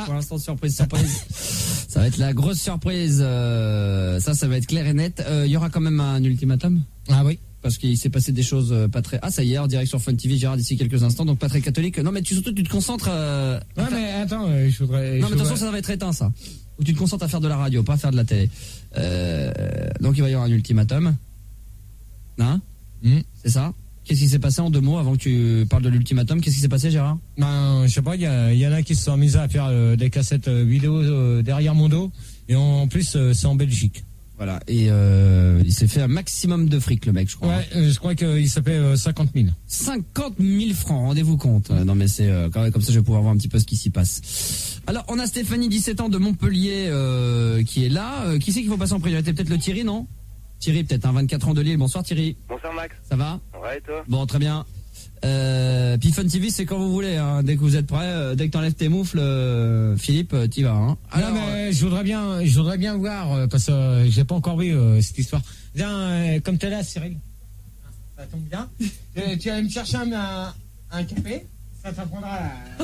Pour l'instant, surprise. Ça va être la grosse surprise. Ça va être clair et net. Il y aura quand même un ultimatum. Ah oui. Parce qu'il s'est passé des choses pas très... Ah, ça y est, en direct sur Fun TV, Gérard, d'ici quelques instants, donc pas très catholique. Non, mais surtout, tu te concentres... Ouais, mais attends, je voudrais... Non, mais attention, ça va être éteint, ça. Ou tu te concentres à faire de la radio, pas à faire de la télé. Donc, il va y avoir un ultimatum. Hein? C'est ça? Qu'est-ce qui s'est passé en 2 mots avant que tu parles de l'ultimatum? Qu'est-ce qui s'est passé, Gérard? Ben, je sais pas, il y en a qui se sont amusés à faire des cassettes vidéo derrière mon dos. Et en plus, c'est en Belgique. Voilà, et il s'est fait un maximum de fric, le mec, je crois. Ouais, je crois qu'il s'est fait 50 000. 50 000 francs, rendez-vous compte. Non, mais c'est quand même comme ça, je vais pouvoir voir un petit peu ce qui s'y passe. Alors, on a Stéphanie, 17 ans, de Montpellier, qui est là. Qui c'est qu'il faut passer en priorité? Peut-être le Thierry, non? Thierry, peut-être, 24 ans de Lille. Bonsoir, Thierry. Bonsoir, Max. Ça va? Ouais, et toi? Bon, très bien. Puis Fun TV, c'est quand vous voulez, hein. Dès que vous êtes prêts, dès que t'enlèves tes moufles, Philippe, t'y vas, hein. Alors, non, mais je voudrais bien voir, parce que j'ai pas encore vu cette histoire. Viens, comme t'es là, Cyril. Ça tombe bien. Tu vas me chercher un café. Ça t'apprendra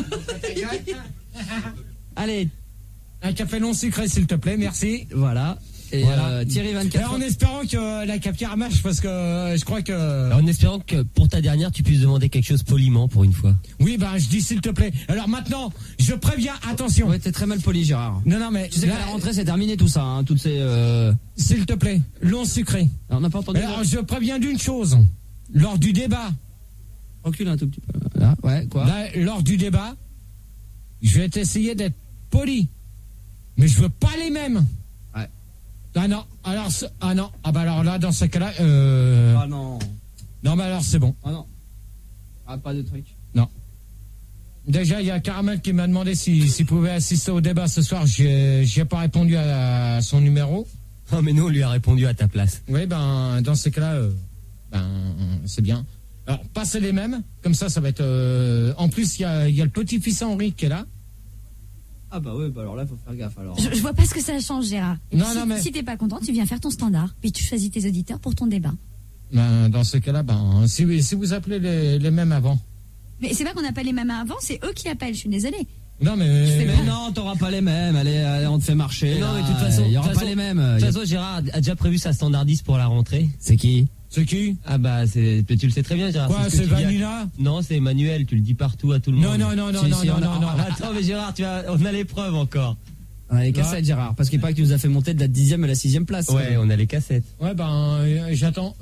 Allez. Un café non sucré, s'il te plaît, merci. Voilà. Et voilà. Thierry, 24 ans. En espérant que la cafetière marche, parce que je crois que... Alors, en espérant que pour ta dernière, tu puisses demander quelque chose poliment pour une fois. Oui, ben je dis s'il te plaît. Alors maintenant, je préviens, attention. Ouais, t'es très mal poli, Gérard. Non, mais... Tu sais qu'à la rentrée, c'est terminé tout ça, hein, toutes ces... S'il te plaît, long sucré. Alors, on n'a pas entendu... Alors, je préviens d'une chose. Lors du débat... Recule un tout petit peu. Là, ouais, quoi? Là, lors du débat, je vais essayer d'être poli. Mais je veux pas les mêmes. Ouais. Ah non, alors... Ah non, ah bah alors là, dans ce cas-là... Ah non. Non, mais alors c'est bon. Ah non. Ah, pas de truc. Non. Déjà, il y a Caramel qui m'a demandé s'il pouvait assister au débat ce soir. J'ai pas répondu à son numéro. Ah, mais nous, on lui a répondu à ta place. Oui, ben, dans ces cas-là, c'est bien. Alors, passez les mêmes. Comme ça va être... En plus, il y a le petit-fils Henri qui est là. Ah bah oui, bah alors là, faut faire gaffe alors. Je vois pas ce que ça change, Gérard. Non, mais... Si t'es pas content, tu viens faire ton standard. Puis tu choisis tes auditeurs pour ton débat. Ben, dans ce cas-là, si vous appelez les mêmes avant. Mais c'est pas qu'on appelle les mêmes avant, c'est eux qui appellent, je suis désolée. Non, mais non, t'auras pas les mêmes. Allez, on te fait marcher. Non, mais de toute façon, il y aura pas les mêmes. De toute façon, Gérard a déjà prévu sa standardiste pour la rentrée. C'est qui? C'est qui? Ah bah, tu le sais très bien, Gérard. Quoi, c'est Vanilla? Non, c'est Emmanuel, tu le dis partout à tout le monde. Non. Attends, mais Gérard, on a les preuves encore. On a les cassettes, Gérard, parce qu'il paraît que tu nous as fait monter de la 10e à la 6e place. Ouais, on a les cassettes. Ouais, j'attends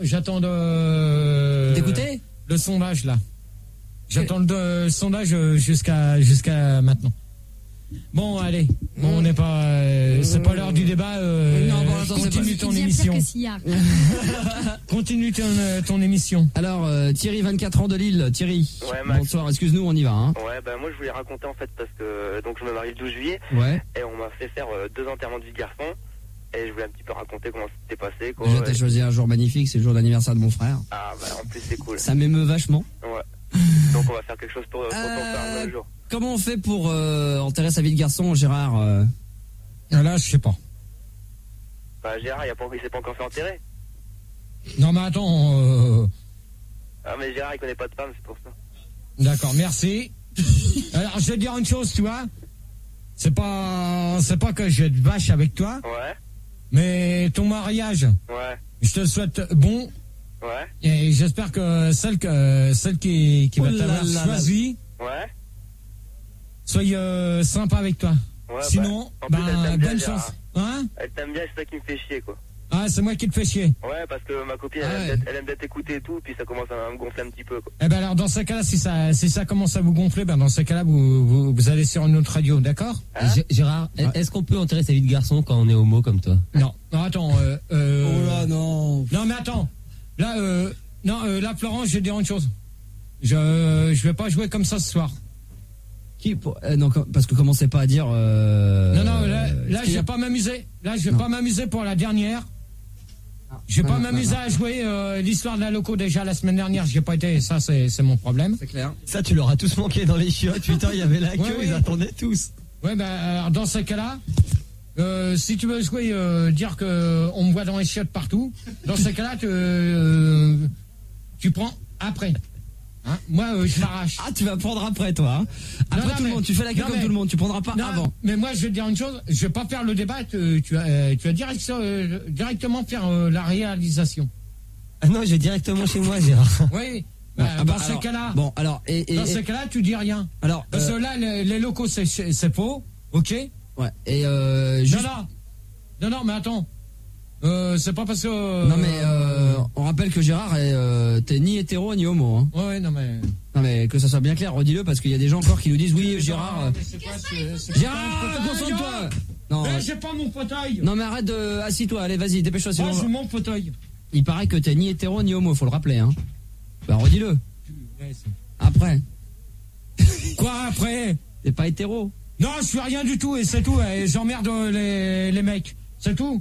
de... T'écouter? Le sondage, là. J'attends le sondage jusqu'à maintenant. Bon, allez. Bon, on n'est pas... c'est pas l'heure du débat. Non, bon, attends, continue ton émission. Continue ton émission. Alors, Thierry, 24 ans de Lille. Thierry. Ouais, Max. Bonsoir, excuse-nous, on y va. Hein. Ouais, bah moi je voulais raconter en fait parce que donc je me marie le 12 juillet. Ouais. Et on m'a fait faire 2 enterrements de vie de garçon. Et je voulais un petit peu raconter comment c'était passé. Quoi. Déjà, t'as choisi un jour magnifique, c'est le jour d'anniversaire de mon frère. Ah bah en plus c'est cool. Ça m'émeut vachement. Ouais. Donc on va faire quelque chose pour ton frère un jour. Comment on fait pour enterrer sa vie de garçon, Gérard Là, je sais pas. Bah Gérard, il s'est pas encore fait enterrer. Non, mais attends... Ah mais Gérard, il connaît pas de femme, c'est pour ça. D'accord, merci. Alors, je vais te dire une chose, tu vois. C'est pas que je vais être vache avec toi. Ouais. Mais ton mariage. Ouais. Je te souhaite bon. Ouais. Et j'espère que celle qui va t'avoir choisi. Ouais. Soyez sympa avec toi. Ouais, sinon, bonne chance. Hein? Elle t'aime bien, c'est ça qui me fait chier, quoi. Ah, c'est moi qui te fais chier. Ouais, parce que ma copine, elle aime bien t'écécouter et tout, puis ça commence à me gonfler un petit peu, quoi. Eh ben alors, dans ce cas-là, si ça commence à vous gonfler, dans ce cas-là, vous allez sur une autre radio, d'accord? Hein? Gérard, est-ce qu'on peut enterrer sa vie de garçon quand on est homo comme toi? Non, attends, Oh là, non. Non, mais attends. Là, là, Florent, je vais te dire une chose. Je vais pas jouer comme ça ce soir. Non, parce que commencez pas à dire... Non, là je vais pas m'amuser. Là, je vais pas m'amuser pour la dernière. Je vais pas m'amuser à jouer l'histoire de la loco. Déjà, la semaine dernière, j'y ai pas été. Ça, c'est mon problème. C'est clair. Ça, tu l'auras tous manqué dans les chiottes. Putain, il y avait la queue, ils attendaient tous. Ouais, alors, dans ce cas-là, si tu veux jouer, dire que on me voit dans les chiottes partout, dans ce cas-là, tu prends après. Hein, moi, je m'arrache. Ah, tu vas prendre après, toi. Hein. Après Non, tout le mais- monde, tu fais la queue non, comme mais- tout le monde. Tu prendras pas Non, avant. mais moi, je vais te dire une chose. Je vais pas faire le débat. Tu vas directement faire la réalisation. Ah non, je vais directement chez moi, Gérard. Oui. Ah, Dans bah, ces alors, cas-là. Bon, alors Dans ces cas-là, tu dis rien. alors Parce que là, les locaux, c'est faux. Ok. ouais. Et juste. Non, mais attends. C'est pas parce que. Non mais on rappelle que Gérard t'es ni hétéro ni homo. Hein. Ouais, non mais. Non mais que ça soit bien clair, redis-le parce qu'il y a des gens encore qui nous disent oui Gérard. Non, mais c'est pas- c'est Gérard, pas un fauteuil, concentre-toi. Gérard. Non. Mais j'ai pas mon fauteuil. Non mais arrête de assis-toi, allez vas-y dépêche-toi sinon. Moi, j'ai mon fauteuil. Il paraît que t'es ni hétéro ni homo, faut le rappeler hein. Bah redis-le. Ouais, Après, Quoi après? t'es pas hétéro. Non, je suis rien du tout et c'est tout. Et j'emmerde les mecs. C'est tout.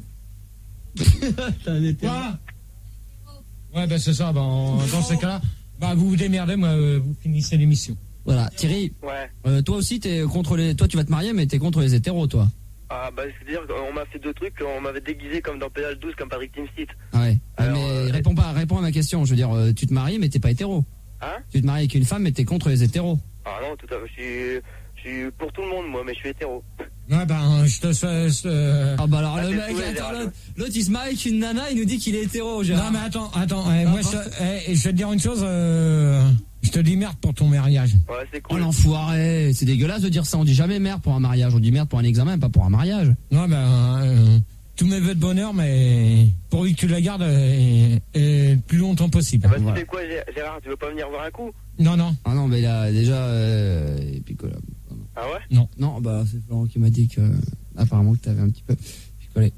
Quoi? Ouais, ben c'est ça. Ben, dans ces cas-là, bah vous vous démerdez, moi, vous finissez l'émission. Voilà, Thierry, Ouais. toi aussi t'es contre les. Toi tu vas te marier mais t'es contre les hétéros toi. Ah, bah, c'est-à-dire qu'on m'a fait deux trucs, on m'avait déguisé comme dans Pédale 12, comme Patrick Timsit. Ah ouais. Alors, mais réponds à ma question. Je veux dire, tu te maries mais t'es pas hétéro. Hein? Tu te maries avec une femme mais t'es contre les hétéros. Ah non, tout à fait. Je suis pour tout le monde, moi, mais je suis hétéro. Ouais, ben, je te fais. Ah bah alors Ah, le c'est mec, cool, attends, Gérard. l'autre il se marie avec une nana, il nous dit qu'il est hétéro, Gérard. Non, mais attends. Moi, je vais te dire une chose. Je te dis merde pour ton mariage. Ouais, c'est Oh cool. l'enfoiré, c'est dégueulasse de dire ça, on dit jamais merde pour un mariage, on dit merde pour un examen, pas pour un mariage. Ouais, ben, tous mes vœux de bonheur, mais pourvu que tu la gardes le plus longtemps possible. Bah, Voilà. tu fais quoi, Gérard? Tu veux pas venir voir un coup? Non. Ah non mais là déjà et puis quoi là. Ah ouais? Non bah c'est Florent qui m'a dit que apparemment que t'avais un petit peu picolé.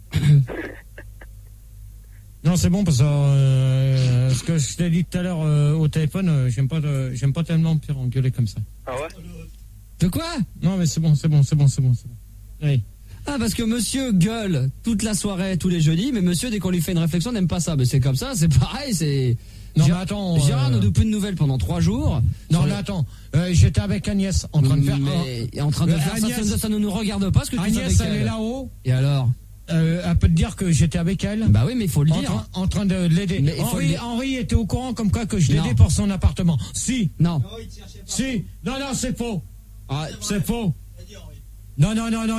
Non, c'est bon parce que ce que je t'ai dit tout à l'heure au téléphone, j'aime pas tellement me faire engueuler comme ça. Ah ouais? De quoi? Non, mais c'est bon. Oui. Ah parce que monsieur gueule toute la soirée, tous les jeudis, mais monsieur dès qu'on lui fait une réflexion n'aime pas ça. Mais c'est comme ça, c'est pareil, c'est. Non, mais attends. Gérard ne donne plus de nouvelles pendant 3 jours. Non, mais attends. J'étais avec Agnès en train de faire. Mais en train de faire Agnès- ça ne nous regarde pas ce que tu fais Agnès, avec elle est là-haut. Et alors? Elle peut te dire que j'étais avec elle. Bah oui, mais il faut le dire. En train de l'aider. Mais il faut le- Henri était au courant comme quoi que je Non. l'aidais pour son appartement. Si. Non. Si. Non, c'est faux. Ah, C'est faux. Non.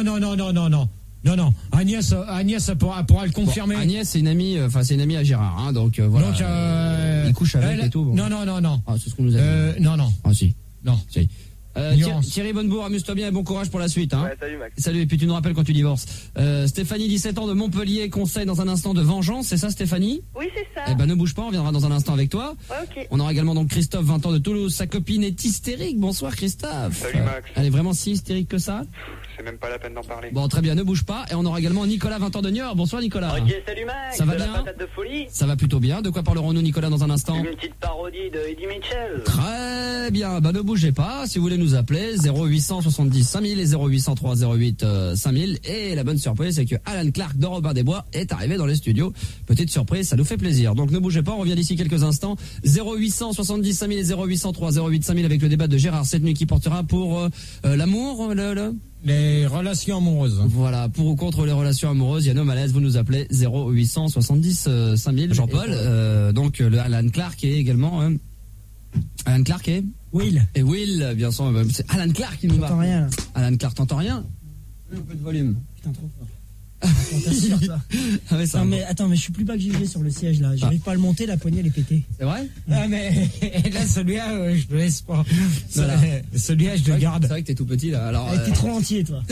Agnès pourra le bon, confirmer. Agnès, c'est une amie à Gérard, hein, donc voilà. Donc, il couche avec elle- et tout. Bon. Non. Ah, c'est ce qu'on nous a dit. Non. Ah si. Non. Si. Nuance. Thierry Bonnebourg, amuse-toi bien et bon courage pour la suite. Hein. Ouais, salut, Max. Salut, et puis tu nous rappelles quand tu divorces. Stéphanie, 17 ans de Montpellier, conseille dans un instant de vengeance, c'est ça Stéphanie? Oui, c'est ça. Eh ben ne bouge pas, on viendra dans un instant avec toi. Ouais, ok. On aura également donc Christophe, 20 ans de Toulouse, sa copine est hystérique. Bonsoir Christophe. Salut, Max. Elle est vraiment si hystérique que ça? C'est même pas la peine d'en parler. Bon, très bien, ne bouge pas. Et on aura également Nicolas, 20 ans de Niort. Bonsoir Nicolas. Ok, salut, Max. Ça va de la bien patate de folie. Ça va plutôt bien. De quoi parlerons-nous Nicolas dans un instant? Une petite parodie de Eddie Mitchell. Très bien, bah ne bougez pas, si vous voulez nous appeler 0870 5000 et 0803 08 5000 et la bonne surprise c'est que Alan Clark de Robin des Bois est arrivé dans les studios. Petite surprise, ça nous fait plaisir. Donc ne bougez pas, on revient d'ici quelques instants. 0870 5000 et 0803 08 5000 avec le débat de Gérard cette nuit qui portera pour l'amour, Les relations amoureuses. voilà, pour ou contre les relations amoureuses, il y a nos malaises, vous nous appelez 0870 5000. Jean-Paul, donc le Alan Clark est également Alan Clark est Will. et Will, bien sûr, c'est Alan Clark qui nous T'entends marque. rien là. Alan Clark, t'entends rien? Un peu de volume. Putain, trop fort. On t'assure ça. Ah ouais, Non, mais attends, mais je suis plus bas que JG sur le siège là. J'arrive pas à le monter, la poignée elle est pétée. c'est vrai? Ah, mais là, celui-là, je le laisse pas. Voilà. Celui-là, je le garde. C'est vrai que t'es tout petit là. Alors, T'es trop entier toi.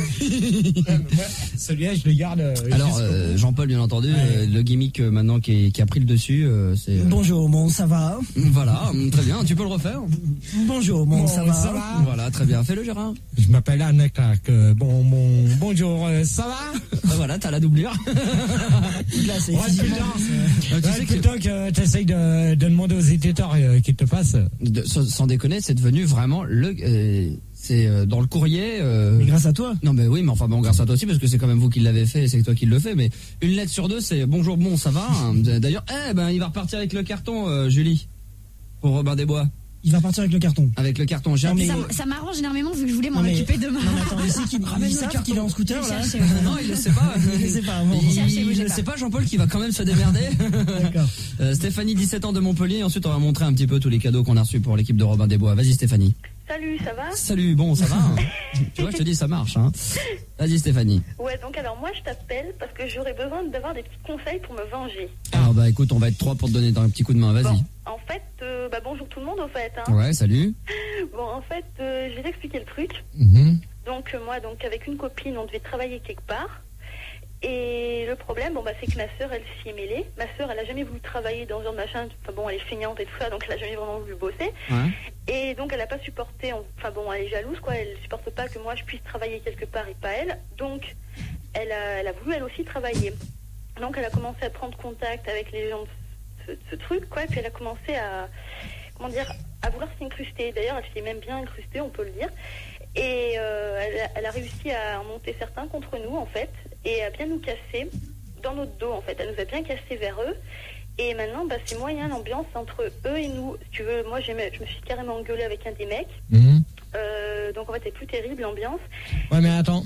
Celui-là, je le garde. alors Jean-Paul, bien entendu, le gimmick maintenant qui a pris le dessus, c'est Bonjour, bon, ça va? voilà, très bien. Tu peux le refaire? Bonjour, bon, ça va? Voilà, très bien. Fais-le, Gérard. Je m'appelle Anne Clark. Bonjour, ça va? Voilà, t'as la doublure. Là, c'est Ouais, physiquement, putain. Tu Ouais, sais que plutôt que t'essayes de demander aux éditeurs qu'ils te passent. sans déconner, c'est devenu vraiment c'est dans le courrier. Mais grâce à toi. Non mais oui, mais enfin bon, grâce à toi aussi parce que c'est quand même vous qui l'avez fait et c'est toi qui le fais. Mais une lettre sur deux, c'est bonjour, bon, ça va. D'ailleurs, il va repartir avec le carton, Julie, pour Robin des Bois. Il va partir avec le carton. Avec le carton. J'ai Non, mais- Ça m'arrange énormément vu que je voulais m'en Non, mais- occuper demain. Non, mais attends, il sait qu'il savent qu'il est en scooter, là. Non, il le sait pas. Il le sait pas, bon. Il le sait pas, Jean-Paul, qui va quand même se démerder. D'accord. Stéphanie, 17 ans de Montpellier. Et ensuite, on va montrer un petit peu tous les cadeaux qu'on a reçus pour l'équipe de Robin des Bois. Vas-y, Stéphanie. Salut, ça va? Salut, bon, ça va hein. Tu vois, je te dis, ça marche. Hein. Vas-y, Stéphanie. Ouais, donc alors moi je t'appelle parce que j'aurais besoin d'avoir des petits conseils pour me venger. Alors, bah écoute, on va être 3 pour te donner un petit coup de main. Vas-y. Bon, en fait, bonjour tout le monde au fait. Hein. Ouais, salut. Bon, en fait, je vais t'expliquer le truc. Mhm. Donc moi, avec une copine, on devait travailler quelque part. Et le problème, c'est que ma sœur, elle s'y est mêlée. Ma sœur, elle a jamais voulu travailler dans un machin. Enfin bon, elle est feignante et tout ça, donc elle a jamais vraiment voulu bosser. Ouais. Et donc elle a pas supporté. Elle est jalouse, quoi. Elle supporte pas que moi je puisse travailler quelque part et pas elle. Donc elle a voulu elle aussi travailler. Donc elle a commencé à prendre contact avec les gens de ce truc, quoi. Et puis elle a commencé à vouloir s'incruster. D'ailleurs, elle s'est même bien incrustée, on peut le dire. Et elle a réussi à en monter certains contre nous, en fait, et à bien nous casser dans notre dos, en fait. Elle nous a bien cassé vers eux. Et maintenant, c'est moyen l'ambiance entre eux et nous. Si tu veux, moi, je me suis carrément engueulée avec un des mecs. Mhm. Donc, en fait, c'est plus terrible, l'ambiance. Ouais, mais attends,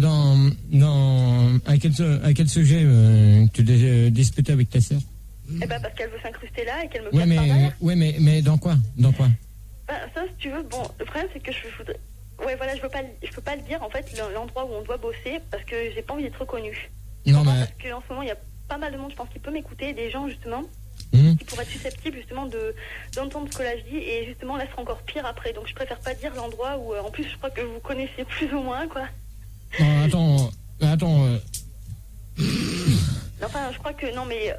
à quel sujet tu disputais avec ta sœur? Parce qu'elle veut s'incruster là et qu'elle me Ouais, casse par derrière. mais dans quoi? Ça, si tu veux, le problème, c'est que je voudrais... Ouais, voilà, je peux pas le dire, en fait, l'endroit où on doit bosser, parce que j'ai pas envie d'être reconnue. Non, mais... Parce qu'en ce moment, il y a pas mal de monde, je pense, qui peut m'écouter, des gens, justement, qui pourraient être susceptibles, justement, d'entendre ce que là je dis, et justement, là, ce sera encore pire après. Donc, je préfère pas dire l'endroit où, en plus, je crois que vous connaissez plus ou moins, quoi. Non, attends... Enfin, je crois que... Non, mais...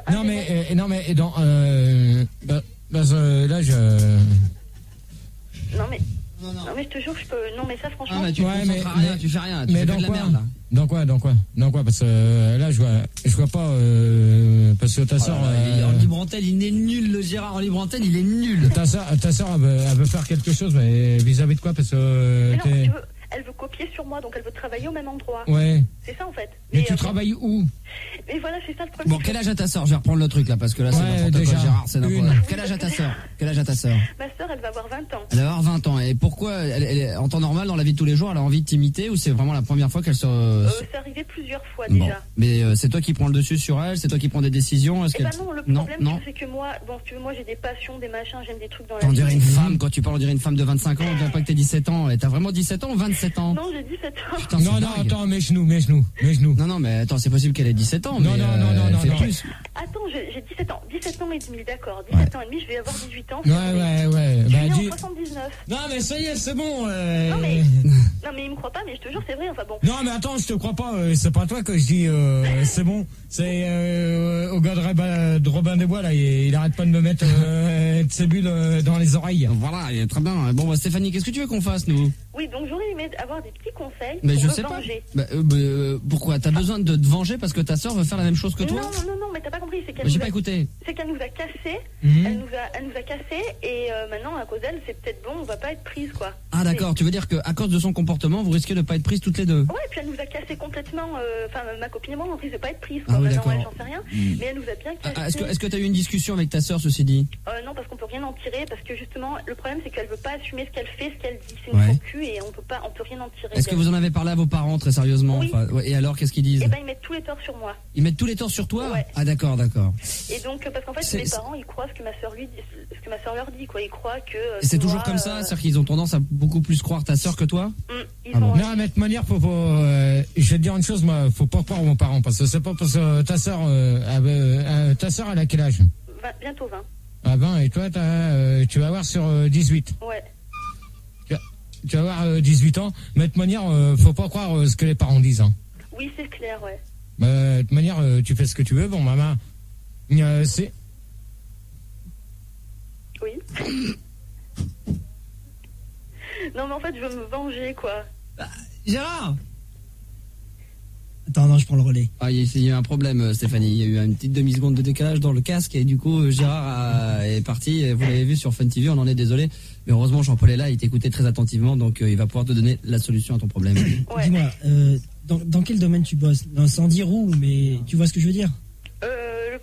là, je... Non, mais je te jure, je peux... Non, mais ça, franchement... Ah, tu rien, tu fais rien. Tu fais dans de la quoi? merde, là. Dans quoi? Parce que là, je vois pas... parce que ta sœur... En libre antenne, il est nul, le Gérard. En libre antenne, il est nul. Ta sœur, elle veut faire quelque chose, mais vis-à-vis de quoi? Parce que... Mais non, si tu veux, elle veut copier sur moi, donc elle veut travailler au même endroit. Ouais. C'est ça, en fait. Mais tu travailles où? Mais voilà, c'est ça le problème. Bon, quel âge a ta sœur? Je vais reprendre le truc là parce que là c'est Ouais, n'importe déjà. quoi, Gérard, c'est n'importe Une. quoi. Quel âge a ta sœur? Ma sœur, elle va avoir 20 ans. Elle va avoir 20 ans. Et pourquoi en temps normal, dans la vie de tous les jours, elle a envie de t'imiter ou c'est vraiment la première fois qu'elle se... C'est arrivé plusieurs fois Bon. déjà. Mais c'est toi qui prends le dessus sur elle? C'est toi qui prends des décisions? Est-ce Eh qu'elle... non, le Non, problème, non. c'est que moi, si tu veux, moi j'ai des passions, des machins, j'aime des trucs dans la On vie. dirait une femme, quand tu parles, on dirait une femme de 25 ans, on dirait pas que t'as 17 ans. Et t'as vraiment 17 ans ou 27 ans? Non, j'ai 17 ans. Putain, c'est Non, dingue. attends, mes genoux. Non, mais attends, c'est possible qu'elle ait 17 ans, Non, mais non, elle fait non. plus. Attends, j'ai 17 ans. 17 ans et demi, d'accord. 17 ans et demi, je vais avoir 18 ans. Ouais. Je suis Bah, né en 79. Non, mais ça y est, c'est bon. Non, mais il me croit pas, mais je te jure, c'est vrai. Enfin bon. Non, mais attends, je te crois pas. C'est pas toi que je dis c'est bon. C'est au gars de Robin des Bois, là. Il arrête pas de me mettre de ses bulles dans les oreilles. Voilà, très bien. Bon, bah, Stéphanie, qu'est-ce que tu veux qu'on fasse, nous? Oui, donc j'aurais aimé avoir des petits conseils Mais pour je me sais pas. venger. Pourquoi? T'as besoin de te venger parce que ta sœur veut faire la même chose que toi? Non, mais t'as pas compris. C'est qu'elle J'ai nous pas a... écouté. C'est qu'elle nous a cassés. Mhm. Elle nous a cassés et maintenant, à cause d'elle, c'est peut-être bon, on va pas être prise, quoi. Ah d'accord, tu veux dire qu'à cause de son comportement, vous risquez de pas être prises toutes les deux? Ouais, et puis elle nous a cassé complètement. Enfin, ma copine et moi, on risque de pas être prise, quoi. Ah oui, Maintenant, d'accord. elle, j'en sais rien. Mais elle nous a bien cassé. Est-ce que t'as eu une discussion avec ta sœur, ceci dit? Non, parce qu'on peut rien en tirer, parce que justement, le problème, c'est qu'elle veut pas assumer ce qu'elle fait, ce qu'elle dit. C'est une Ouais. faux cul et on peut rien en tirer. Est-ce que vous en avez parlé à vos parents, très sérieusement? Oui. Enfin, ouais, et alors, qu'est-ce qu'ils disent? Eh ben, ils mettent tous les torts sur moi. Ils mettent tous les torts sur toi? Ouais. Ah d'accord. Et donc, parce qu'en fait, C'est- mes parents, ils croient ce que ma sœur leur dit, quoi. Ils croient que. Et c'est toujours moi, comme ça? C'est-à-dire qu'ils ont tendance à beaucoup plus croire ta sœur que toi? Ils Ah bon. ont. Non, mais de toute manière, faut pas. Je vais te dire une chose, moi, faut pas croire aux parents, parce que c'est pas parce que ta sœur, elle a quel âge? Bientôt 20. À 20, et toi, tu vas avoir sur 18. Ouais. Tu vas avoir 18 ans, mais de toute manière, faut pas croire ce que les parents disent. Hein. Oui, c'est clair, ouais. De toute manière, tu fais ce que tu veux. Bon, maman, c'est... Oui. Non, mais en fait, je veux me venger, quoi. Gérard! Attends, non, je prends le relais. Ah, il y a eu un problème, Stéphanie. Il y a eu une petite demi-seconde de décalage dans le casque et du coup, Gérard est parti. Et vous l'avez vu sur Fun TV, on en est désolé. Mais heureusement, Jean-Paul est là, il t'écoutait très attentivement, donc il va pouvoir te donner la solution à ton problème. Ouais. Dis-moi, dans quel domaine tu bosses? Non, sans dire où, mais tu vois ce que je veux dire? Le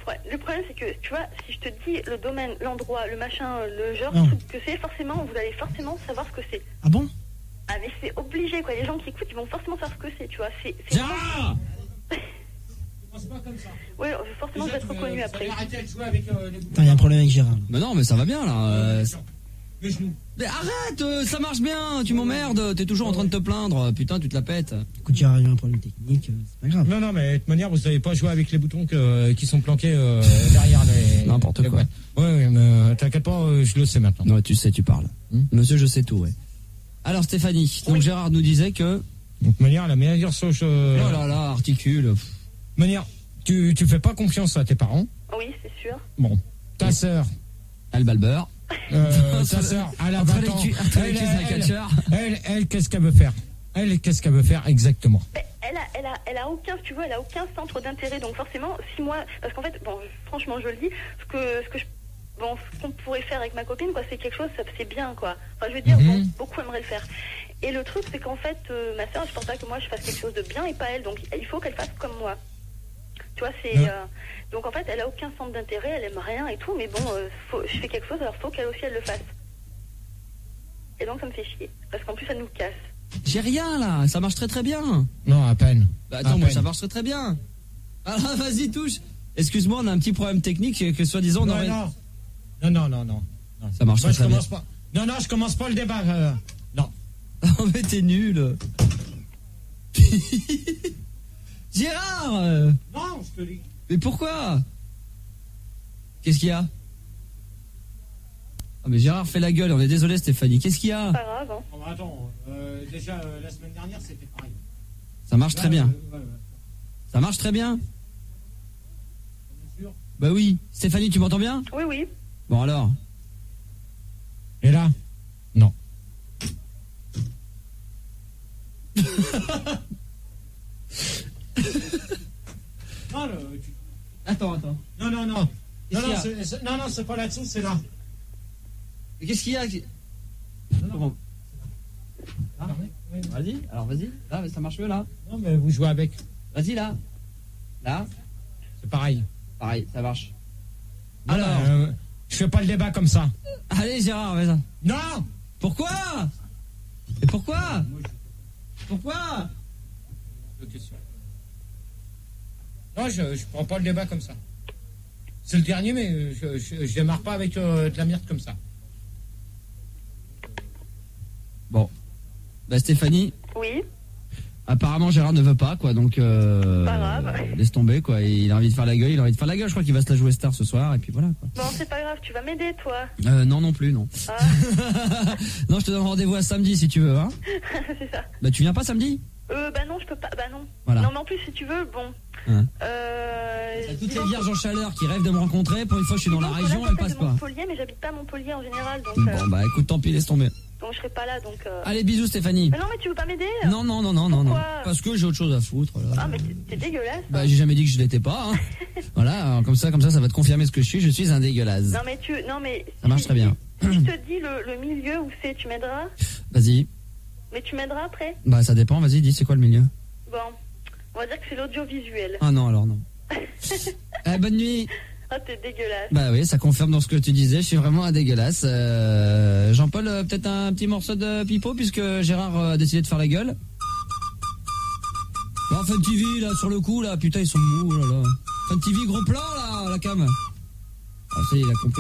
le problème, c'est que, tu vois, si je te dis le domaine, l'endroit, le machin, le genre, Non. truc que c'est, forcément, vous allez forcément savoir ce que c'est. Ah bon? Ah, mais c'est obligé, quoi. Les gens qui écoutent, ils vont forcément savoir ce que c'est, tu vois. C'est Gérard! Commence pas comme ça. Oui, forcément, je vais être reconnu après. Arrêtez de jouer avec les boutons. Attends, il y a un problème avec Gérard. Mais non, mais ça va bien là. Les genoux. Mais arrête, ça marche bien, tu m'emmerdes, t'es toujours en train de te plaindre, putain, tu te la pètes. Écoute, Gérard, il y a un problème technique, c'est pas grave. Non, mais de toute manière, vous savez pas jouer avec les boutons qui sont planqués derrière les. N'importe les quoi. boîtes. Ouais, mais t'inquiète pas, je le sais maintenant. Ouais, tu sais, tu parles. Monsieur, je sais tout, ouais. Alors Stéphanie, donc Gérard nous disait que... De toute manière, la meilleure sauce. Oh là là, articule. De toute manière, tu fais pas confiance à tes parents. Oui, c'est sûr. Bon, ta sœur. Elle bat le beurre. Ta sœur, elle a 20 ans. Elle, qu'est-ce qu'elle veut faire? Elle, qu'est-ce qu'elle veut faire exactement? Mais elle a aucun, si tu veux, elle a aucun centre d'intérêt. Donc forcément, si moi, parce qu'en fait, bon, franchement, je le dis, ce qu'on pourrait faire avec ma copine, quoi, c'est quelque chose, c'est bien, quoi. Enfin, je veux dire, bon, beaucoup aimeraient le faire. Et le truc, c'est qu'en fait, ma sœur, je pense pas que moi, je fasse quelque chose de bien et pas elle. Donc, il faut qu'elle fasse comme moi. Tu vois, c'est... donc, en fait, elle a aucun centre d'intérêt, elle aime rien et tout, mais bon, je fais quelque chose, alors faut qu'elle aussi, elle le fasse. Et donc, ça me fait chier. Parce qu'en plus, ça nous casse. J'ai rien là, ça marche très très bien. Non, à peine. Bah attends, moi ça marche très très bien. Ah vas-y, touche. Excuse-moi, on a un petit problème technique que soi-disant on aurait... Non. Ça marche très bien. Pas. Non, je commence pas le débat. Non. Oh mais t'es nul. Gérard Non, je te dis. Mais pourquoi? Qu'est-ce qu'il y a? Ah mais Gérard fait la gueule, on est désolé Stéphanie, qu'est-ce qu'il y a? Pas grave, hein. Oh, bah, attends, déjà la semaine dernière c'était pareil. Ça marche très bien. Ouais. Ça marche très bien. Bien sûr. Bah oui. Stéphanie, tu m'entends bien? Oui, oui. Bon alors. Et là? Non. Non, Attends. Non. Qu'est-ce qu'il y a? Non, c'est pas là-dessous, c'est là. Mais qu'est-ce qu'il y a? Non. Ah, vas-y, alors vas-y. Là, ça marche mieux là. Non, mais vous jouez avec. Vas-y là. Là. C'est pareil. Pareil, ça marche. Non, Alors. je fais pas le débat comme ça. Allez Gérard, vas-y. Non. Pourquoi? Et pourquoi? Pourquoi? Non, je prends pas le débat comme ça. C'est le dernier, mais je démarre pas avec de la merde comme ça. Bon. Bah Stéphanie, Oui. apparemment Gérard ne veut pas quoi, donc Pas grave. laisse tomber quoi, il a envie de faire la gueule, je crois qu'il va se la jouer star ce soir et puis voilà quoi. Bon, c'est pas grave, tu vas m'aider, toi. Non plus, non. Ah, Non, je te donne rendez-vous à samedi si tu veux, hein. c'est ça. Bah tu viens pas samedi? Bah non, je peux pas. Bah non. Voilà. Non, mais en plus, si tu veux, bon. Hein. Toutes les vierges en chaleur qui rêvent de me rencontrer, pour une fois je suis dans la région, elles passent de pas. Montpellier, mais j'habite pas à Montpellier en général, donc. Bon bah écoute, tant pis, laisse tomber. Donc je serai pas là, donc. Allez, bisous Stéphanie. Mais non, mais tu veux pas m'aider? Non. Pourquoi? Parce que j'ai autre chose à foutre. Là. Ah, mais t'es dégueulasse. Bah j'ai jamais dit que je l'étais pas. Hein. Voilà, alors, comme ça, ça va te confirmer ce que je suis un dégueulasse. Non, mais Ça marche très bien. Si je te dis le milieu où c'est, tu m'aideras? Vas-y. Mais tu m'aideras après? Bah ça dépend, vas-y, dis c'est quoi le milieu? Bon, on va dire que c'est l'audiovisuel. Ah non, alors non. Bonne nuit. Ah, t'es dégueulasse. Bah oui, ça confirme dans ce que tu disais, je suis vraiment un dégueulasse. Jean-Paul, peut-être un petit morceau de pipeau puisque Gérard a décidé de faire la gueule. Bon, Fun TV là, sur le coup là, putain ils sont mous, oh là là. Fun TV, gros plan là, la cam. Ah ça y est, il a compris.